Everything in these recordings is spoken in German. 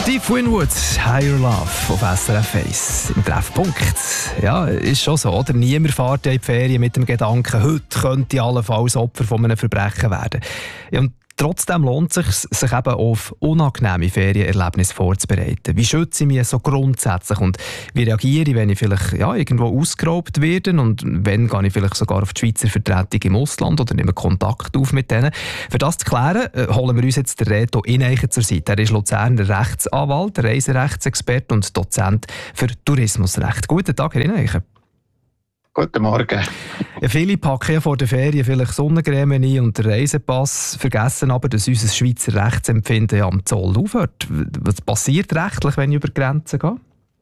Steve Winwood, Higher Love auf SRF 1 im Treffpunkt. Ja, ist schon so, oder? Niemand fährt in die Ferien mit dem Gedanken, heute könnte ich allenfalls Opfer von einem Verbrechen werden. Ja, und trotzdem lohnt es sich eben auf unangenehme Ferienerlebnisse vorzubereiten. Wie schütze ich mich so grundsätzlich und wie reagiere ich, wenn ich vielleicht irgendwo ausgeraubt werde und wenn gehe ich vielleicht sogar auf die Schweizer Vertretung im Ausland oder nehme Kontakt auf mit denen. Für das zu klären, holen wir uns jetzt den Reto Ineichen zur Seite. Er ist Luzerner Rechtsanwalt, Reiserechtsexperte und Dozent für Tourismusrecht. Guten Tag, Herr Ineichen. Guten Morgen. Ja, viele packen vor der Ferien vielleicht Sonnencreme ein und den Reisepass, vergessen aber, dass unser Schweizer Rechtsempfinden am Zoll aufhört. Was passiert rechtlich, wenn ich über die Grenzen gehe?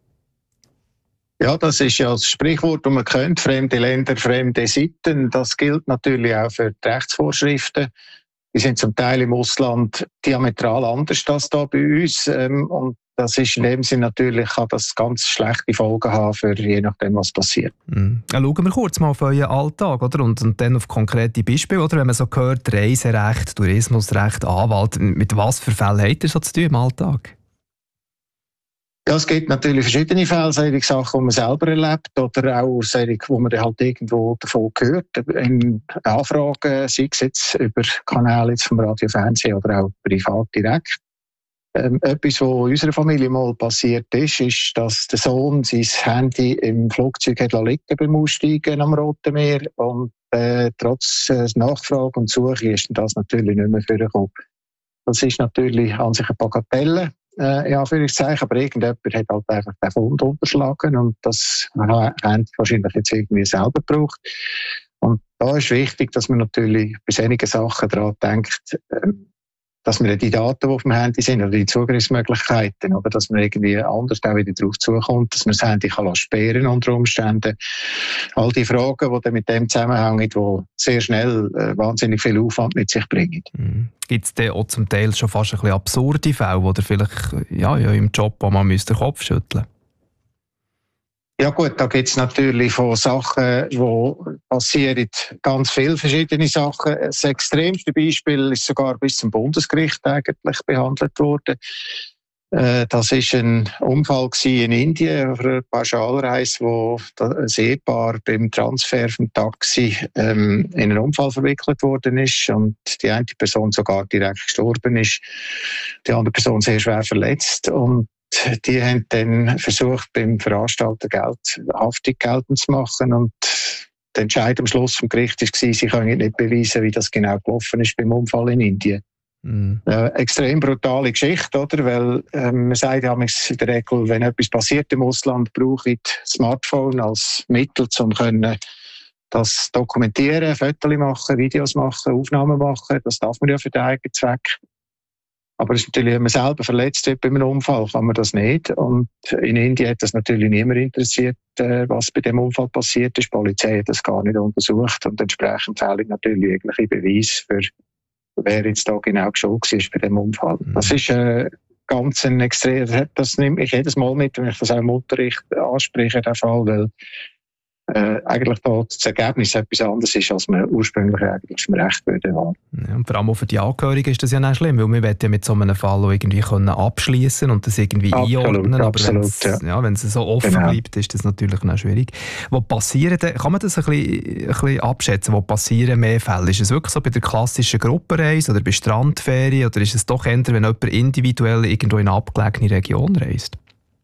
Ja, das ist ja das Sprichwort, das man kennt, fremde Länder, fremde Sitten. Das gilt natürlich auch für die Rechtsvorschriften. Die sind zum Teil im Ausland diametral anders als hier bei uns. Und das ist in dem Sinne natürlich, kann das ganz schlechte Folgen haben, für je nachdem, was passiert. Ja, schauen wir kurz mal auf euren Alltag, oder? Und dann auf konkrete Beispiele. Oder? Wenn man so hört, Reiserecht, Tourismusrecht, Anwalt, mit was für Fällen habt ihr so zu tun im Alltag? Ja, es gibt natürlich verschiedene Fälle, solche Sachen, die man selber erlebt oder auch solche, wo man halt irgendwo davon hört. In Anfragen, sei es jetzt über Kanäle vom Radio, Fernsehen oder auch privat direkt. Etwas, was in unserer Familie mal passiert ist, dass der Sohn sein Handy im Flugzeug hat liegen beim Aussteigen am Roten Meer und trotz Nachfrage und Suche ist das natürlich nicht mehr vorgekommen. Das ist natürlich an sich eine Bagatelle, in Anführungszeichen, aber irgendjemand hat halt einfach den Fund unterschlagen und das haben wahrscheinlich jetzt irgendwie selber gebraucht. Und da ist wichtig, dass man natürlich bei solchen Sachen daran denkt, dass man die Daten, die auf dem Handy sind, oder die Zugriffsmöglichkeiten, oder dass man irgendwie anders auch wieder darauf zukommt, dass man das Handy kann sperren unter Umständen. All die Fragen, die dann mit dem zusammenhängen, die sehr schnell wahnsinnig viel Aufwand mit sich bringen. Gibt es dann auch zum Teil schon fast ein bisschen absurde Fälle, oder vielleicht im Job, wo man den Kopf schütteln müsste? Ja gut, da gibt es natürlich von Sachen, die passieren, ganz viele verschiedene Sachen. Das extremste Beispiel ist sogar bis zum Bundesgericht eigentlich behandelt worden. Das war ein Unfall in Indien auf einer Pauschalreise, wo ein Ehepaar beim Transfer vom Taxi in einen Unfall verwickelt worden ist und die eine Person sogar direkt gestorben ist, die andere Person sehr schwer verletzt. Und die haben dann versucht, beim Veranstalter Haftung geltend zu machen und der Entscheid am Schluss vom Gericht war, sie können nicht beweisen, wie das genau gelaufen ist beim Unfall in Indien. Extrem brutale Geschichte, oder? Weil man sagt ja in der Regel, wenn etwas passiert im Ausland, brauche ich das Smartphone als Mittel, um das dokumentieren, Fotos machen, Videos machen, Aufnahmen machen. Das darf man ja für den eigenen Zweck. Aber es ist natürlich, wenn man selber verletzt wird bei einem Unfall, kann man das nicht. Und in Indien hat das natürlich niemand interessiert, was bei dem Unfall passiert ist. Die Polizei hat das gar nicht untersucht und entsprechend fehlen natürlich irgendwelche Beweise für wer jetzt da genau schuld war bei dem Unfall. Das ist ganz ein extrem, das nehme ich jedes Mal mit, wenn ich das auch im Unterricht anspreche, der Fall, weil eigentlich da das Ergebnis etwas anderes ist, als man ursprünglich eigentlich im Recht würde haben. Ja, und vor allem auch für die Angehörigen ist das ja nicht schlimm, weil wir wollen ja mit so einem Fall auch irgendwie abschließen und das irgendwie einordnen. Aber wenn es so offen bleibt, ist das natürlich noch schwierig. Wo passieren, kann man das ein bisschen abschätzen, wo passieren mehr Fälle? Ist es wirklich so bei der klassischen Gruppenreise oder bei Strandferien oder ist es doch eher, wenn jemand individuell irgendwo in eine abgelegene Region reist?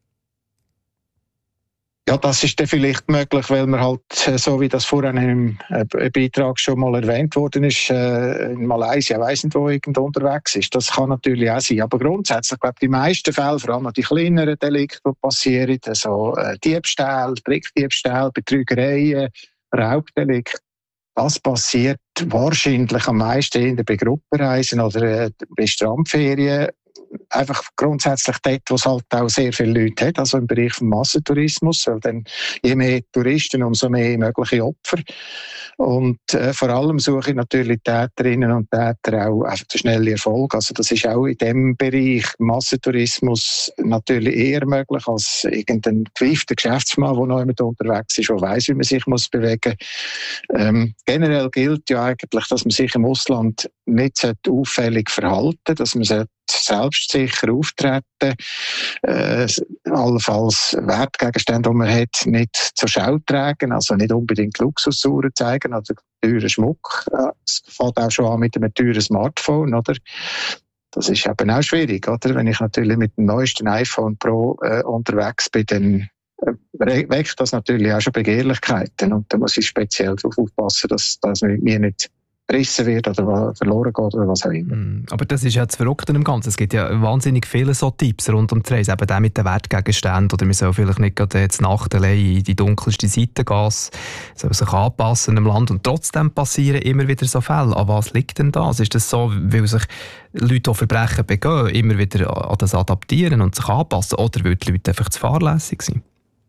Ja, das ist dann vielleicht möglich, weil man halt, so wie das vorhin im Beitrag schon mal erwähnt worden ist, in Malaysia, weiss nicht, wo irgendwo unterwegs ist. Das kann natürlich auch sein. Aber grundsätzlich, glaube ich, die meisten Fälle, vor allem die kleineren Delikte, die passieren, also Diebstahl, Trickdiebstahl, Betrügereien, Raubdelikte, das passiert wahrscheinlich am meisten bei Gruppenreisen oder bei Strandferien. Einfach grundsätzlich dort, wo es halt auch sehr viele Leute hat, also im Bereich des Massentourismus, weil dann je mehr Touristen, umso mehr mögliche Opfer. Und vor allem suche ich natürlich Täterinnen und Täter auch einfach den schnellen Erfolg. Also das ist auch in dem Bereich Massentourismus natürlich eher möglich als irgendein gewiefter Geschäftsmann, der noch jemand unterwegs ist, der weiss, wie man sich bewegen muss. Generell gilt ja eigentlich, dass man sich im Ausland nicht auffällig verhalten, dass man selbstsicher auftreten, allenfalls Wertgegenstände, die man hat, nicht zur Schau tragen, also nicht unbedingt Luxusuhren zeigen oder teuren Schmuck. Es fängt auch schon an mit einem teuren Smartphone, oder? Das ist eben auch schwierig, oder? Wenn ich natürlich mit dem neuesten iPhone Pro unterwegs bin, dann weckt das natürlich auch schon Begehrlichkeiten. Und da muss ich speziell darauf aufpassen, dass mir nicht gerissen wird oder verloren geht oder was auch immer. Aber das ist ja das Verrückte im Ganzen. Es gibt ja wahnsinnig viele so Tipps rund um die Reise. Eben der mit den Wertgegenständen oder man soll vielleicht nicht gerade jetzt Nacht allein in die dunkelste Seite gehen, soll sich anpassen im Land und trotzdem passieren immer wieder so Fälle. An was liegt denn das? Ist das so, weil sich Leute, die Verbrechen begehen, immer wieder an das adaptieren und sich anpassen oder weil die Leute einfach zu fahrlässig sind?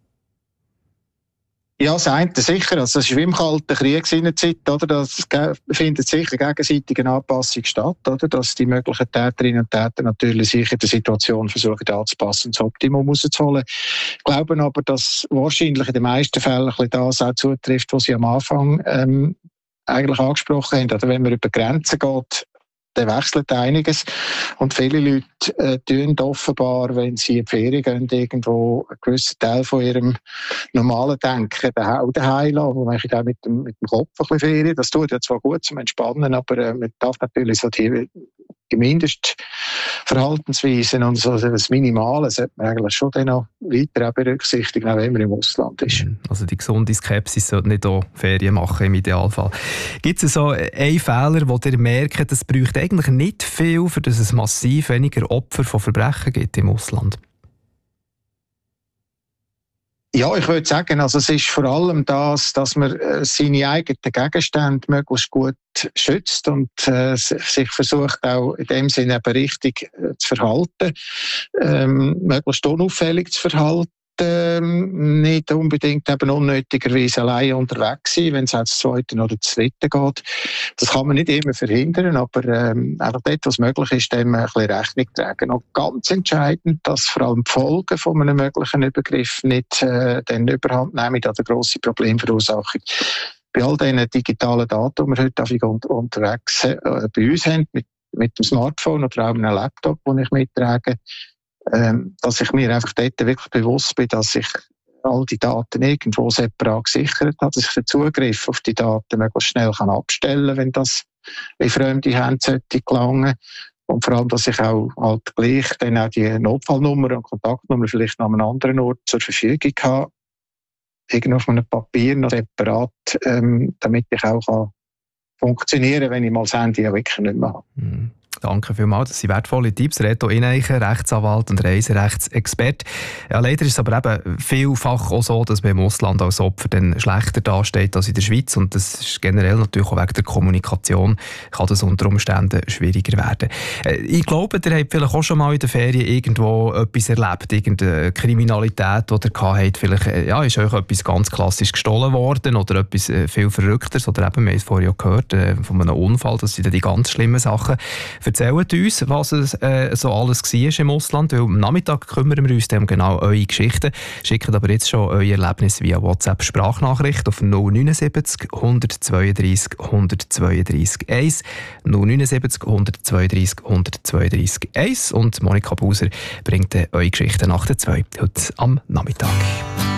Ja, das eine sicher. Also, es ist wie im Kalten Krieg in der Zeit, oder? Das findet sicher gegenseitige Anpassung statt, oder? Dass die möglichen Täterinnen und Täter natürlich sich in der Situation versuchen anzupassen und das Optimum rauszuholen. Ich glaube aber, dass wahrscheinlich in den meisten Fällen ein bisschen das auch zutrifft, was Sie am Anfang eigentlich angesprochen haben. Oder wenn man über Grenzen geht, dann wechselt einiges. Und viele Leute tun offenbar, wenn sie in die Ferien gehen, irgendwo einen gewissen Teil von ihrem normalen Denken auch daheim lassen. Und man auch mit dem Kopf ein bisschen Ferien. Das tut ja zwar gut zum Entspannen, aber man darf natürlich so die Mindestverhaltensweisen und so das Minimale sollte man eigentlich schon dann noch weiter berücksichtigen, auch wenn man im Ausland ist. Also die gesunde Skepsis sollte nicht auch Ferien machen im Idealfall. Gibt es so einen Fehler, wo ihr merkt, es bräuchte eigentlich nicht viel, für dass es massiv weniger Opfer von Verbrechen gibt im Ausland? Ja, ich würde sagen, also es ist vor allem das, dass man seine eigenen Gegenstände möglichst gut schützt und sich versucht auch in dem Sinne eben richtig zu verhalten, möglichst unauffällig zu verhalten, nicht unbedingt eben unnötigerweise alleine unterwegs sein, wenn es auch das Zweite oder das Dritte geht. Das kann man nicht immer verhindern, aber einfach dort, was möglich ist, dem ein bisschen Rechnung tragen. Und ganz entscheidend, dass vor allem die Folgen von einem möglichen Übergriff nicht den Überhand nehmen an der grossen Problemverursachung. Bei all diesen digitalen Daten, die wir heute unterwegs bei uns haben, mit dem Smartphone oder auch einem Laptop, den ich mittrage, dass ich mir einfach dort wirklich bewusst bin, dass ich all die Daten irgendwo separat gesichert habe, dass ich den Zugriff auf die Daten möglichst schnell abstellen kann, wenn das in fremde Hände sollte gelangen. Und vor allem, dass ich auch halt gleich dann auch die Notfallnummer und Kontaktnummer vielleicht noch an einem anderen Ort zur Verfügung habe, irgendwo auf einem Papier noch separat, damit ich auch funktionieren kann, wenn ich mal das Handy ja wirklich nicht mehr habe. Danke vielmals, das sind wertvolle Tipps. Reto Ineichen, Rechtsanwalt und Reiserechtsexperte. Ja, leider ist es aber eben vielfach auch so, dass man im Ausland als Opfer dann schlechter dasteht als in der Schweiz. Und das ist generell natürlich auch wegen der Kommunikation, kann das unter Umständen schwieriger werden. Ich glaube, ihr habt vielleicht auch schon mal in der Ferien irgendwo etwas erlebt, irgendeine Kriminalität, die ihr gehabt habt. Vielleicht ist euch etwas ganz klassisch gestohlen worden oder etwas viel Verrückteres. Oder eben, wir haben es vorhin gehört, von einem Unfall, das sind dann die ganz schlimmen Sachen. Erzählt uns, was es so alles war im Ausland, weil am Nachmittag kümmern wir uns um genau eure Geschichten. Schickt aber jetzt schon euer Erlebnis via WhatsApp-Sprachnachricht auf 079 132 132 1. 079 132 132 1. Und Monika Buser bringt eure Geschichten nach der 2 heute am Nachmittag.